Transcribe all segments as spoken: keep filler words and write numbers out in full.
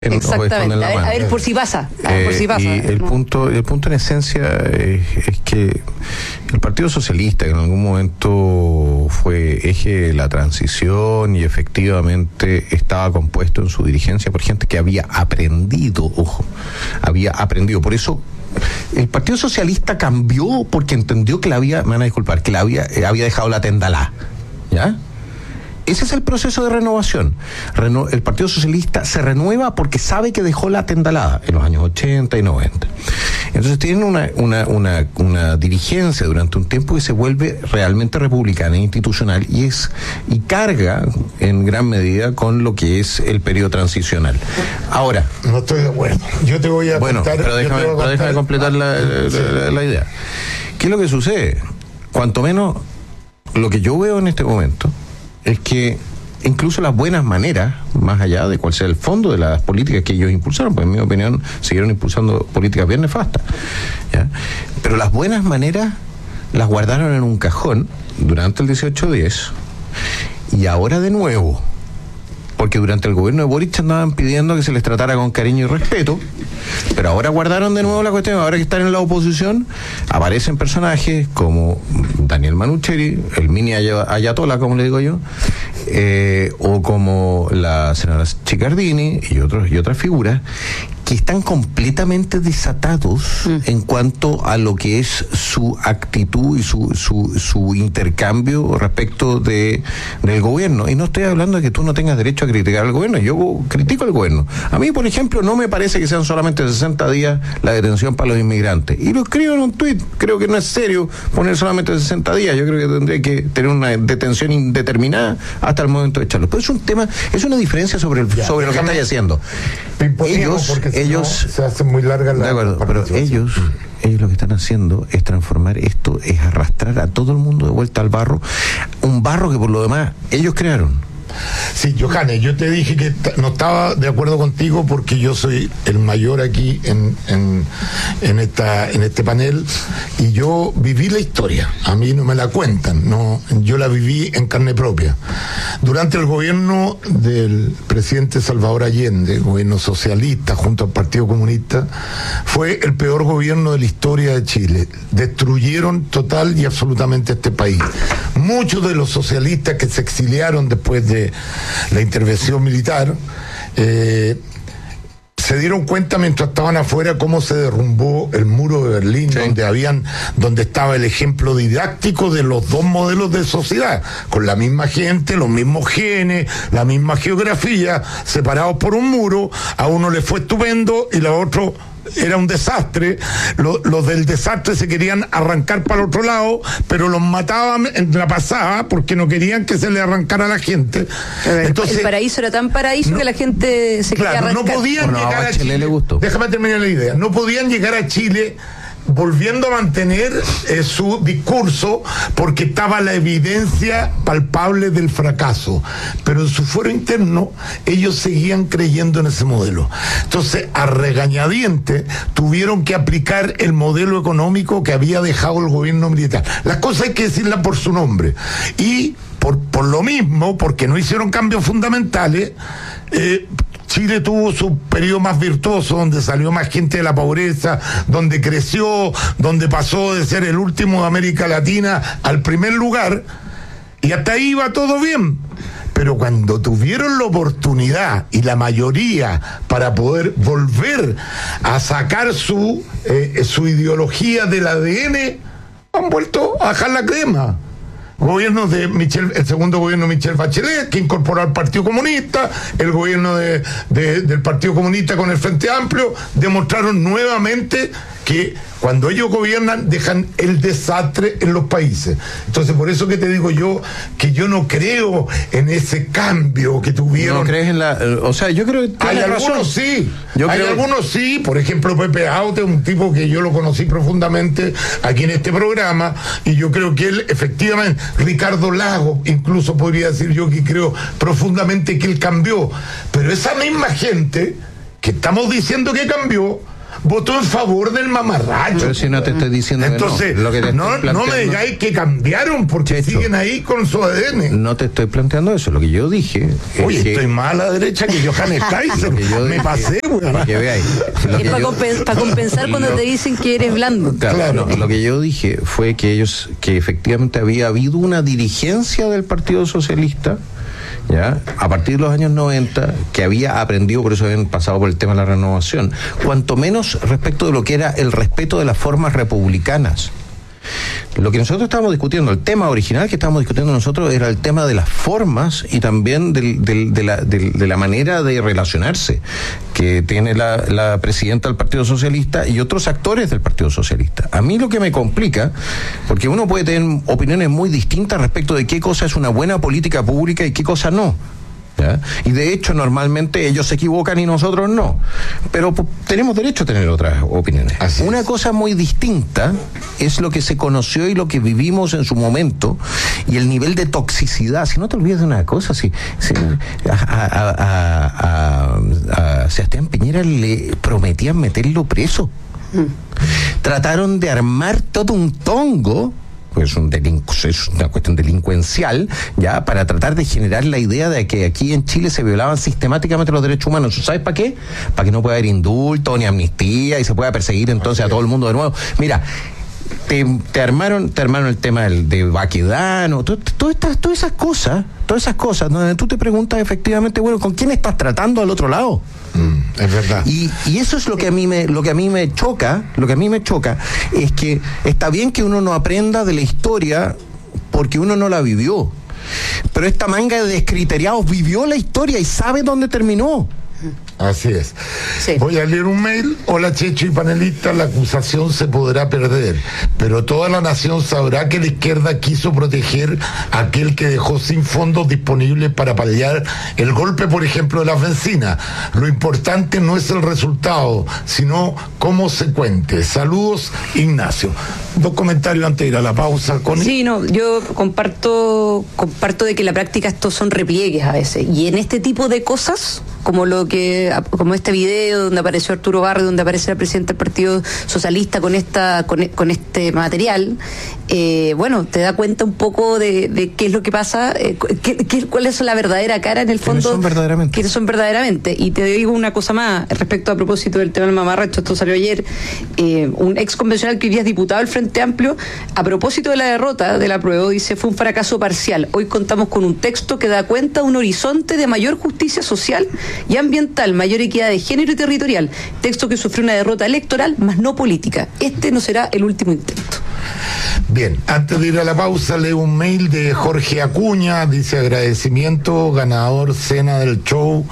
En, Exactamente, a ver, a ver por si pasa, a ver por si pasa. Eh, y el, ¿no? punto, el punto en esencia es, es que el Partido Socialista, que en algún momento fue eje de la transición y efectivamente estaba compuesto en su dirigencia por gente que había aprendido, ojo, había aprendido. Por eso el Partido Socialista cambió porque entendió que la había, me van a disculpar, que la había, eh, había dejado la tendalá, ¿ya? Ese es el proceso de renovación. Reno, el Partido Socialista se renueva porque sabe que dejó la tendalada en los años ochenta y noventa. Entonces tienen una, una, una, una dirigencia durante un tiempo que se vuelve realmente republicana e institucional y es y carga en gran medida con lo que es el periodo transicional. Ahora, no estoy de acuerdo. Yo te voy a bueno, contar, pero déjame, pero contar, déjame completar la, la, la, la idea. ¿Qué es lo que sucede? Cuanto menos lo que yo veo en este momento es que incluso las buenas maneras, más allá de cuál sea el fondo de las políticas que ellos impulsaron, pues en mi opinión siguieron impulsando políticas bien nefastas, ¿ya? Pero las buenas maneras las guardaron en un cajón durante el dieciocho diez y ahora de nuevo, porque durante el gobierno de Boric andaban pidiendo que se les tratara con cariño y respeto, pero ahora guardaron de nuevo la cuestión. Ahora que están en la oposición, aparecen personajes como Daniel Manucheri, el mini ayatola, como le digo yo, eh, o como la senadora Chiccardini y otros y otras figuras que están completamente desatados mm. en cuanto a lo que es su actitud y su su, su intercambio respecto de del gobierno. Y no estoy hablando de que tú no tengas derecho a criticar al gobierno. Yo critico al gobierno. A mí, por ejemplo, no me parece que sean solamente sesenta días la detención para los inmigrantes. Y lo escribo en un tuit. Creo que no es serio poner solamente sesenta días. Yo creo que tendría que tener una detención indeterminada hasta el momento de echarlo. Pero es un tema, es una diferencia sobre el, ya, sobre lo que estáis haciendo. Ellos, ellos, no, se hace muy larga la, de acuerdo, pero ellos, ellos lo que están haciendo es transformar esto, es arrastrar a todo el mundo de vuelta al barro, un barro que por lo demás ellos crearon. Sí, Johannes, yo te dije que no estaba de acuerdo contigo porque yo soy el mayor aquí en, en, en, esta, en este panel y yo viví la historia, a mí no me la cuentan, no, yo la viví en carne propia. Durante el gobierno del presidente Salvador Allende, gobierno socialista junto al Partido Comunista, fue el peor gobierno de la historia de Chile. Destruyeron total y absolutamente este país. Muchos de los socialistas que se exiliaron después de la intervención militar eh, se dieron cuenta mientras estaban afuera cómo se derrumbó el muro de Berlín, sí. donde habían, donde estaba el ejemplo didáctico de los dos modelos de sociedad, con la misma gente, los mismos genes, la misma geografía, separados por un muro. A uno le fue estupendo y a otro era un desastre. Los, los del desastre se querían arrancar para el otro lado, pero los mataban en la pasada porque no querían que se le arrancara a la gente. Ver, entonces, el paraíso era tan paraíso no, que la gente se claro, quería arrancar. No podían bueno, llegar a, a Chile. Chile le gustó. Déjame terminar la idea. No podían llegar a Chile volviendo a mantener eh, su discurso porque estaba la evidencia palpable del fracaso, pero en su fuero interno ellos seguían creyendo en ese modelo. Entonces, a regañadientes tuvieron que aplicar el modelo económico que había dejado el gobierno militar. Las cosas hay que decirlas por su nombre y por, por lo mismo, porque no hicieron cambios fundamentales, eh, Chile tuvo su periodo más virtuoso, donde salió más gente de la pobreza, donde creció, donde pasó de ser el último de América Latina al primer lugar, y hasta ahí iba todo bien. Pero cuando tuvieron la oportunidad y la mayoría para poder volver a sacar su, eh, su ideología del A D N, han vuelto a bajar la crema. Gobierno de Michelle, el segundo gobierno de Michelle Bachelet, que incorporó al Partido Comunista, el gobierno de, de, del Partido Comunista con el Frente Amplio, demostraron nuevamente que cuando ellos gobiernan dejan el desastre en los países. Entonces, por eso que te digo yo que yo no creo en ese cambio que tuvieron. ¿No crees en la...? O sea, yo creo que hay algunos razón. sí, yo hay creo... algunos sí, por ejemplo Pepe Aute, un tipo que yo lo conocí profundamente aquí en este programa, y yo creo que él efectivamente, Ricardo Lago, incluso podría decir yo que creo profundamente que él cambió, pero esa misma gente que estamos diciendo que cambió, votó en favor del mamarracho. Pero si no te estoy diciendo Entonces, que no. Lo que te no, estoy no me digáis que cambiaron porque Checho, siguen ahí con su A D N. No te estoy planteando eso. Lo que yo dije. Oye, es que, estoy más a la derecha que Johannes Kaiser. yo Me dije, pasé, weón. para que veáis. Lo Es que para yo- compen- pa compensar cuando lo- te dicen que eres blando. Claro, Claro. no, lo que yo dije fue que ellos, que efectivamente había habido una dirigencia del Partido Socialista, ya, a partir de los años noventa, que había aprendido, por eso habían pasado por el tema de la renovación, cuanto menos respecto de lo que era el respeto de las formas republicanas. Lo que nosotros estábamos discutiendo, el tema original que estábamos discutiendo nosotros era el tema de las formas y también del, del, de, la, del, de la manera de relacionarse que tiene la, la presidenta del Partido Socialista y otros actores del Partido Socialista. A mí lo que me complica, porque uno puede tener opiniones muy distintas respecto de qué cosa es una buena política pública y qué cosa no. ¿Ya? Y de hecho normalmente ellos se equivocan y nosotros no, pero p- tenemos derecho a tener otras opiniones. Así Una es. cosa muy distinta es lo que se conoció y lo que vivimos en su momento y el nivel de toxicidad. Si no te olvides de una cosa, si, si a, a, a, a, a Sebastián Piñera le prometían meterlo preso, mm. trataron de armar todo un tongo, pues un delincu- es una cuestión delincuencial, ya, para tratar de generar la idea de que aquí en Chile se violaban sistemáticamente los derechos humanos. ¿Sabes para qué? Para que no pueda haber indulto ni amnistía y se pueda perseguir entonces a todo el mundo de nuevo. Mira, te, te armaron, te armaron el tema del, de Baquedano, to- to- estas- todas esas cosas, todas esas cosas, donde tú te preguntas efectivamente, bueno, ¿con quién estás tratando al otro lado? Mm, es verdad. Y, y eso es lo que a mí me, lo que a mí me choca, lo que a mí me choca es que está bien que uno no aprenda de la historia porque uno no la vivió. Pero esta manga de descriteriados vivió la historia y sabe dónde terminó. Así es. Sí. Voy a leer un mail. Hola, Checho y panelistas, la acusación se podrá perder, pero toda la nación sabrá que la izquierda quiso proteger a aquel que dejó sin fondos disponibles para paliar el golpe, por ejemplo, de las bencinas. Lo importante no es el resultado, sino cómo se cuente. Saludos, Ignacio. Dos comentarios antes de ir a la pausa, Connie. Sí, no, yo comparto comparto de que en la práctica estos son repliegues a veces. Y en este tipo de cosas, como lo que como este video donde apareció Arturo Barrio, donde aparece la presidenta del Partido Socialista con esta con, con este material, eh, bueno, te da cuenta un poco de, de qué es lo que pasa, eh, qué, qué, cuál es la verdadera cara en el fondo. ¿Quiénes son verdaderamente? ¿Quiénes son verdaderamente? Y te digo una cosa más respecto a propósito del tema del mamarracho, esto salió ayer, eh, un ex convencional que hoy día es diputado del Frente Amplio, a propósito de la derrota del apruebo, dice, fue un fracaso parcial. Hoy contamos con un texto que da cuenta de un horizonte de mayor justicia social y ambiental, mayor equidad de género y territorial. Texto que sufrió una derrota electoral, más no política. Este no será el último intento. Bien, antes de ir a la pausa, leo un mail de Jorge Acuña, dice agradecimiento, ganador cena del show.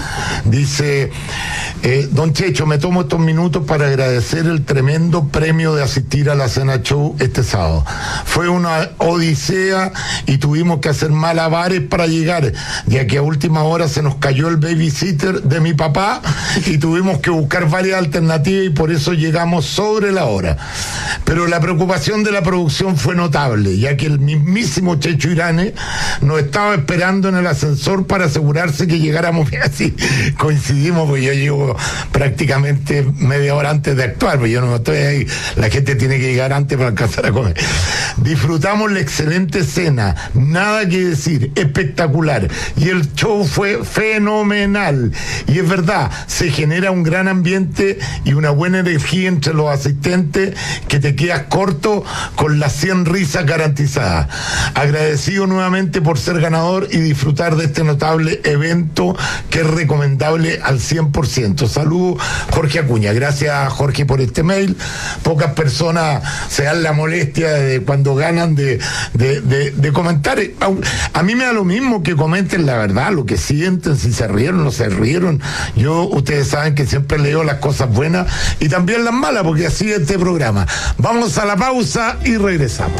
Dice, eh, don Checho, me tomo estos minutos para agradecer el tremendo premio de asistir a la cena show este sábado. Fue una odisea y tuvimos que hacer malabares para llegar, ya que a última hora se nos cayó el babysitter de mi papá y tuvimos que buscar varias alternativas y por eso llegamos sobre la hora. Pero la preocupación de la producción fue notable, ya que el mismísimo Checho Irane nos estaba esperando en el ascensor para asegurarse que llegáramos bien. Así coincidimos, porque yo llego prácticamente media hora antes de actuar, porque yo no estoy ahí, la gente tiene que llegar antes para alcanzar a comer. Disfrutamos la excelente cena, nada que decir, espectacular, y el show fue fenomenal, y es verdad, se genera un gran ambiente y una buena energía entre los asistentes que te quedas corto con las cien risas garantizadas. Agradecido nuevamente por ser ganador y disfrutar de este notable evento que es recomendable al cien por ciento. Saludos, Jorge Acuña. Gracias, Jorge, por este mail. Pocas personas se dan la molestia de cuando ganan de, de, de, de comentar. A, a mí me da lo mismo que comenten la verdad, lo que sienten, si se rieron o no se rieron. Yo, ustedes saben que siempre leo las cosas buenas y también las malas, porque así es este programa. Vamos a la pausa y regresamos.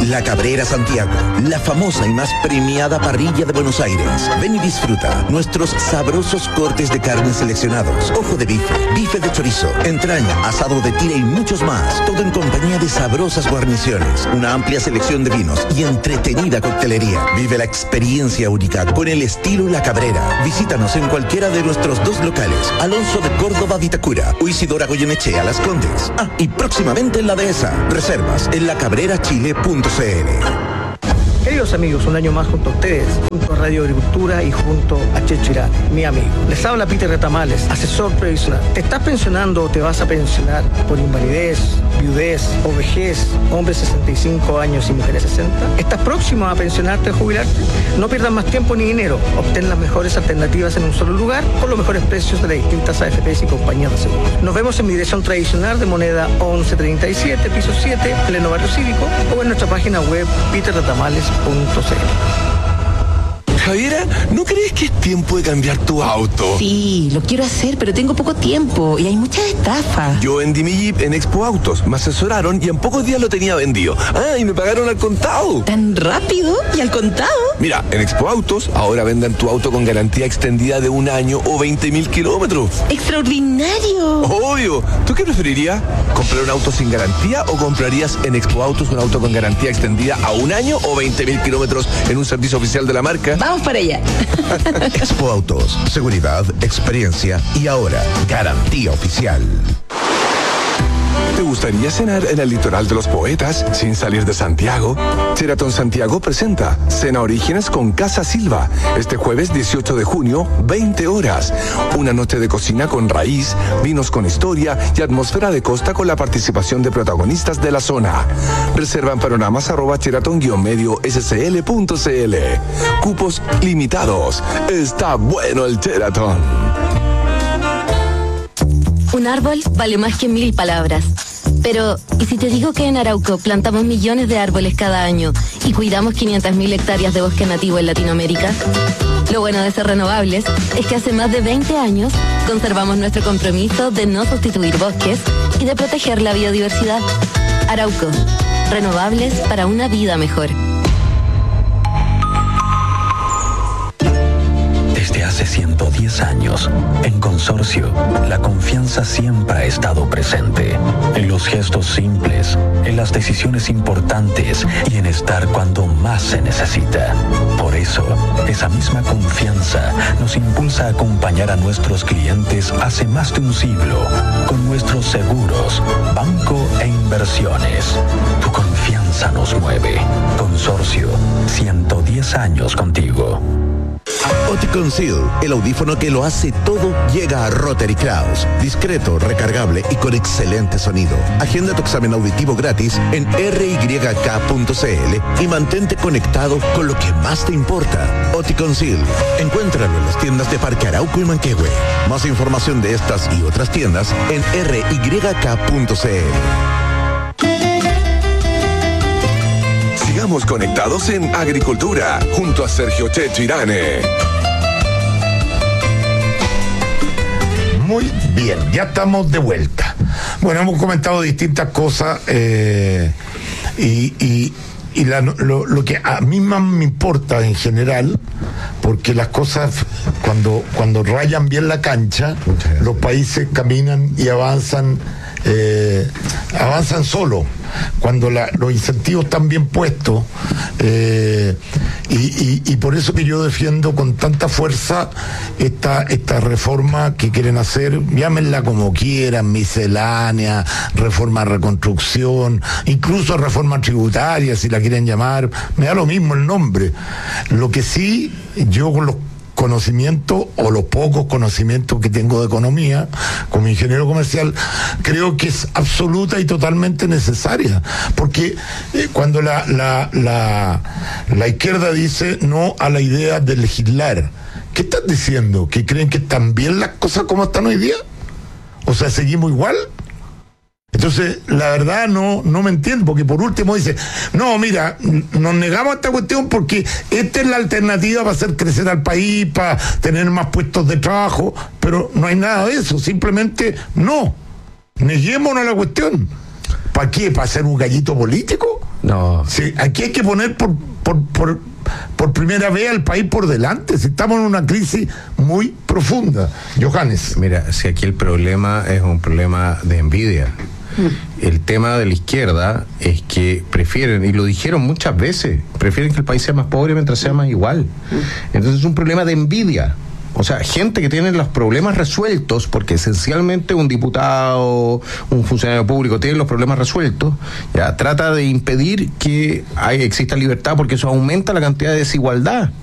La Cabrera Santiago, la famosa y más premiada parrilla de Buenos Aires. Ven y disfruta nuestros sabrosos cortes de carne seleccionados, ojo de bife, bife de chorizo, entraña, asado de tira y muchos más. Todo en compañía de sabrosas guarniciones, una amplia selección de vinos y entretenida coctelería. Vive la experiencia única con el estilo La Cabrera. Visítanos en cualquiera de nuestros dos locales, Alonso de Córdoba Vitacura o Isidora Goyenechea Las Condes. Ah, y próximamente en la Dehesa. Reservas en la cabrera chile punto c l. Queridos amigos, un año más junto a ustedes, junto a Radio Agricultura y junto a Checho Irán, mi amigo. Les habla Peter Retamales, asesor previsional. ¿Te estás pensionando o te vas a pensionar por invalidez, viudez o vejez, hombres sesenta y cinco años y mujeres sesenta? ¿Estás próximo a pensionarte o jubilarte? No pierdas más tiempo ni dinero. Obtén las mejores alternativas en un solo lugar con los mejores precios de las distintas A F Pes y compañías de seguros. Nos vemos en mi dirección tradicional de Moneda once treinta y siete, piso siete, pleno barrio cívico, o en nuestra página web peter retamales punto c l. Javiera, ¿no crees que es tiempo de cambiar tu auto? Sí, lo quiero hacer, pero tengo poco tiempo y hay muchas estafas. Yo vendí mi Jeep en Expo Autos, me asesoraron y en pocos días lo tenía vendido. Ah, y me pagaron al contado. ¿Tan rápido? ¿Y al contado? Mira, en Expo Autos ahora venden tu auto con garantía extendida de un año o veinte mil kilómetros. ¡Extraordinario! Obvio. ¿Tú qué preferirías? ¿Comprar un auto sin garantía o comprarías en Expo Autos un auto con garantía extendida a un año o veinte mil kilómetros en un servicio oficial de la marca? Vamos para allá. Expo Autos, seguridad, experiencia y ahora garantía oficial. ¿Te gustaría cenar en el litoral de los poetas sin salir de Santiago? Sheraton Santiago presenta Cena Orígenes con Casa Silva este jueves dieciocho de junio, veinte horas. Una noche de cocina con raíz, vinos con historia y atmósfera de costa con la participación de protagonistas de la zona. Reserva en panoramas arroba sheraton guión medio scl punto cl. Cupos limitados. Está bueno el Sheraton. Un árbol vale más que mil palabras. Pero, ¿y si te digo que en Arauco plantamos millones de árboles cada año y cuidamos quinientas mil hectáreas de bosque nativo en Latinoamérica? Lo bueno de ser renovables es que hace más de veinte años conservamos nuestro compromiso de no sustituir bosques y de proteger la biodiversidad. Arauco, renovables para una vida mejor. Desde hace ciento diez años, en Consorcio, la confianza siempre ha estado presente. En los gestos simples, en las decisiones importantes y en estar cuando más se necesita. Por eso, esa misma confianza nos impulsa a acompañar a nuestros clientes hace más de un siglo con nuestros seguros, banco e inversiones. Tu confianza nos mueve. Consorcio, ciento diez años contigo. Oticon Seal, el audífono que lo hace todo, llega a Rotary Clouds. Discreto, recargable y con excelente sonido. Agenda tu examen auditivo gratis en r y k punto c l y mantente conectado con lo que más te importa. Oticon Seal. Encuéntralo en las tiendas de Parque Arauco y Manquehue. Más información de estas y otras tiendas en r y k punto c l. Sigamos conectados en Agricultura, junto a Sergio Checho Irane. Muy bien, ya estamos de vuelta. Bueno, hemos comentado distintas cosas eh, y, y, y la, lo, lo que a mí más me importa en general, porque las cosas cuando, cuando rayan bien la cancha, los países caminan y avanzan, eh, avanzan solo. Cuando la, los incentivos están bien puestos, eh, y, y, y por eso que yo defiendo con tanta fuerza esta, esta reforma que quieren hacer, llámenla como quieran, miscelánea, reforma reconstrucción, incluso reforma tributaria, si la quieren llamar, me da lo mismo el nombre. Lo que sí, yo con los conocimientos o los pocos conocimientos que tengo de economía como ingeniero comercial, creo que es absoluta y totalmente necesaria, porque eh, cuando la, la, la, la izquierda dice no a la idea de legislar, ¿qué están diciendo? ¿Que creen que están bien las cosas como están hoy día? O sea, ¿seguimos igual? Entonces, la verdad no, no me entiendo, porque por último dice, no, mira, nos negamos a esta cuestión porque esta es la alternativa para hacer crecer al país, para tener más puestos de trabajo, pero no hay nada de eso, simplemente no, neguémonos a la cuestión. ¿Para qué? ¿Para hacer un gallito político? No. Sí, aquí hay que poner por, por, por, por primera vez al país por delante. Si estamos en una crisis muy profunda. Johannes. Mira, si aquí el problema es un problema de envidia. El tema de la izquierda es que prefieren, y lo dijeron muchas veces, prefieren que el país sea más pobre mientras sea más igual. Entonces es un problema de envidia. O sea, gente que tiene los problemas resueltos, porque esencialmente un diputado, un funcionario público tiene los problemas resueltos, ya trata de impedir que hay, exista libertad, porque eso aumenta la cantidad de desigualdad.